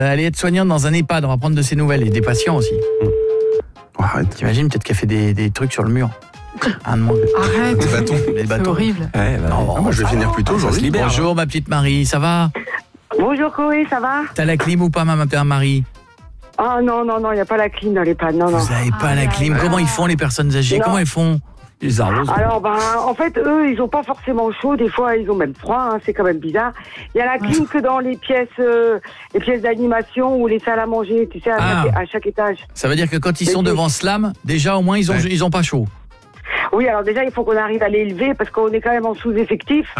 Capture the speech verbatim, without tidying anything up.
aller être soignante dans un EHPAD, on va prendre de ses nouvelles, et des patients aussi. Oh, arrête. T'imagines peut-être qu'elle fait des, des trucs sur le mur. Un de moins. Arrête. Des bâtons. Des C'est bâtons. horrible. Ouais, bah, Non, ah, moi, je vais finir plus tôt aujourd'hui. Bonjour ma petite Marie, ça va? Bonjour Chloé, ça va? T'as la clim ou pas ma petite Marie? Ah non, non, non, il n'y a pas la clim dans les pads, non, non. Vous avez pas Ah, la là, clim, là. comment ils font les personnes âgées? Non. Comment ils font? Ils arrosent. Alors, ben, en fait, eux, ils ont pas forcément chaud, des fois, ils ont même froid, hein, c'est quand même bizarre. Il y a la clim que dans les pièces euh, les pièces d'animation ou les salles à manger, tu sais, à, Ah. chaque, à chaque étage. Ça veut dire que quand ils Mais sont c'est- devant Slam, déjà au moins ils ont, Ouais. ils ont pas chaud. Oui, alors déjà, il faut qu'on arrive à l'élever parce qu'on est quand même en sous-effectif.